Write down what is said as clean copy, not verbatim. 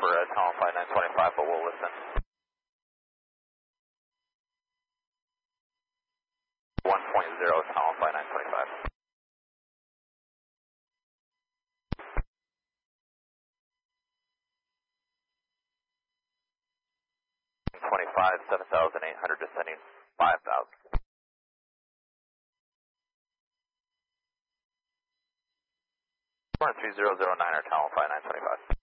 for Talon Flight 925, but we'll listen. 1.0 Talon Flight 925. 25, 7,800, descending 5,000. 3009 or Talon Flight 925.